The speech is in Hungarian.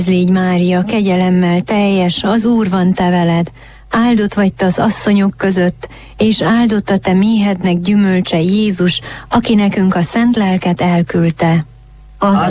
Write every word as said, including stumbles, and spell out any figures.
Légy Mária, kegyelemmel teljes, az Úr van te veled, áldott vagy te az asszonyok között, és áldott a te méhednek gyümölcse Jézus, aki nekünk a szent lelket elküldte. Az